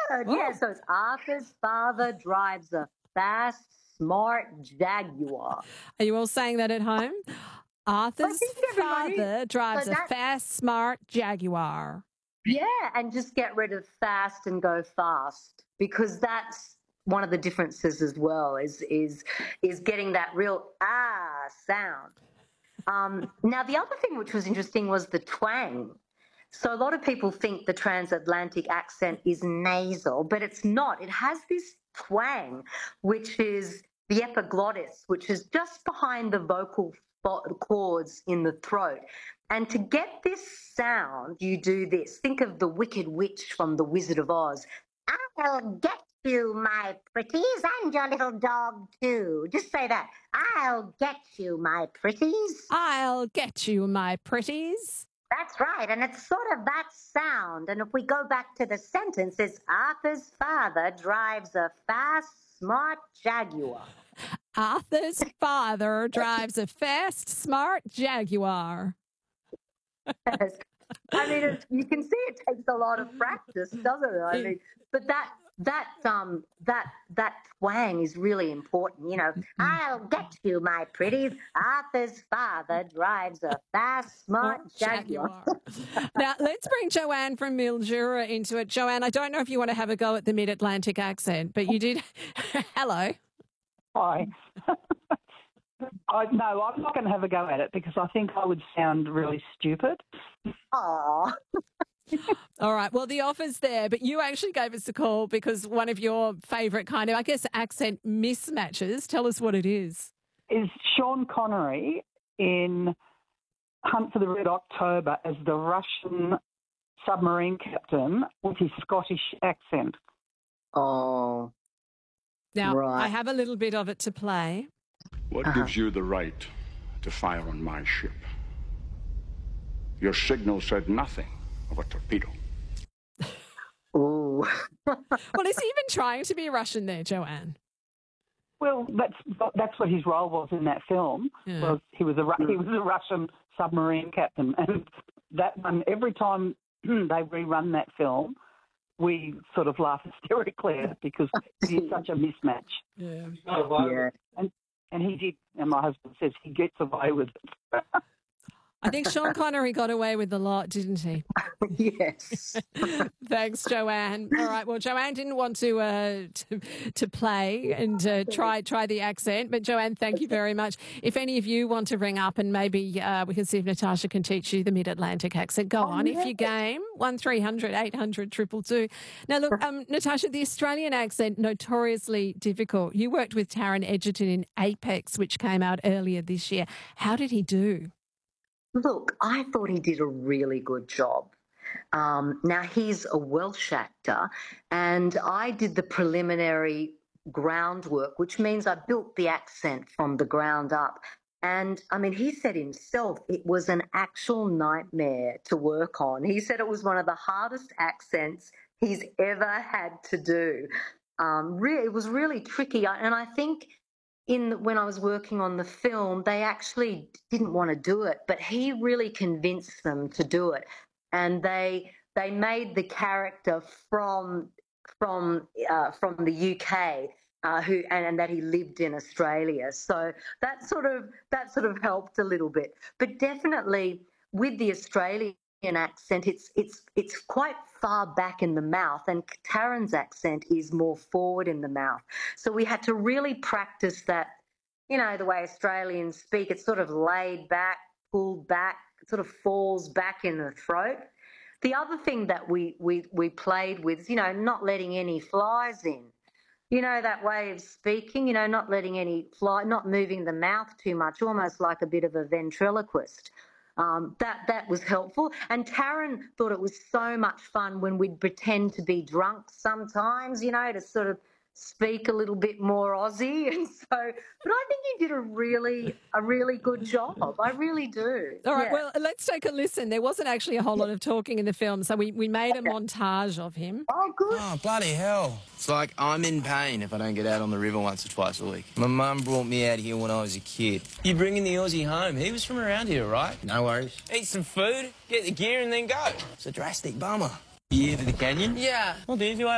Oh. Yeah, so it's Arthur's father drives a fast, smart Jaguar. Are you all saying that at home? Arthur's think everybody- father drives so a that- fast, smart Jaguar. Yeah, and just get rid of fast and go fast, because that's one of the differences as well. Is getting that real sound. Now the other thing which was interesting was the twang. So a lot of people think the transatlantic accent is nasal, but it's not. It has this twang, which is the epiglottis, which is just behind the vocal cords in the throat. And to get this sound, you do this. Think of the Wicked Witch from The Wizard of Oz. I'll get you, my pretties, and your little dog, too. Just say that. I'll get you, my pretties. I'll get you, my pretties. That's right, and it's sort of that sound. And if we go back to the sentence, it's Arthur's father drives a fast, smart Jaguar. Arthur's father drives a fast, smart Jaguar. Yes. I mean, you can see it takes a lot of practice, doesn't it? I mean, but that twang is really important. You know, I'll get you, my pretties. Arthur's father drives a fast, smart Jaguar. Now, let's bring Joanne from Mildura into it. Joanne, I don't know if you want to have a go at the Mid-Atlantic accent, but you did. Hello. Hi. No, I'm not going to have a go at it because I think I would sound really stupid. Aww. All right. Well, the offer's there, but you actually gave us a call because one of your favourite kind of, I guess, accent mismatches. Tell us what it is. Is Sean Connery in Hunt for the Red October as the Russian submarine captain with his Scottish accent? Oh. Now, right. I have a little bit of it to play. What gives you the right to fire on my ship? Your signal said nothing of a torpedo. Ooh. Well, is he even trying to be Russian there, Joanne? Well, that's what his role was in that film. Yeah. Was he was a Russian submarine captain, and that one every time they rerun that film, we sort of laugh hysterically at it because he's such a mismatch. Yeah. Yeah. And he did, and my husband says he gets away with it. I think Sean Connery got away with a lot, didn't he? Yes. Thanks, Joanne. All right. Well, Joanne didn't want to play and try the accent, but Joanne, thank you very much. If any of you want to ring up and maybe we can see if Natasha can teach you the Mid-Atlantic accent, go on. Yeah. If you game, 1300 800 222. Now, look, Natasha, the Australian accent, notoriously difficult. You worked with Taron Egerton in Apex, which came out earlier this year. How did he do? Look, I thought he did a really good job. Now, he's a Welsh actor, and I did the preliminary groundwork, which means I built the accent from the ground up. And, I mean, he said himself it was an actual nightmare to work on. He said it was one of the hardest accents he's ever had to do. It was really tricky, and I think when I was working on the film, they actually didn't want to do it, but he really convinced them to do it, and they made the character from the UK, and that he lived in Australia. So that sort of helped a little bit, but definitely with the Australian accent, it's quite far back in the mouth, and Taron's accent is more forward in the mouth. So we had to really practice that, you know, the way Australians speak. It's sort of laid back, pulled back, it sort of falls back in the throat. The other thing that we played with is, you know, not letting any flies in. You know, that way of speaking, you know, not letting any fly, not moving the mouth too much, almost like a bit of a ventriloquist. That was helpful. And Taron thought it was so much fun when we'd pretend to be drunk sometimes, you know, to sort of speak a little bit more Aussie. And so, but I think he did a really good job. I really do. All right, Yeah. well, let's take a listen. There wasn't actually a whole lot of talking in the film, so we made a montage of him. Oh, good. Oh, bloody hell. It's like I'm in pain if I don't get out on the river once or twice a week. My mum brought me out here when I was a kid. You bringing the Aussie home? He was from around here, right? No worries. Eat some food, get the gear and then go. It's a drastic bummer. You here for the canyon? Yeah. Well, do you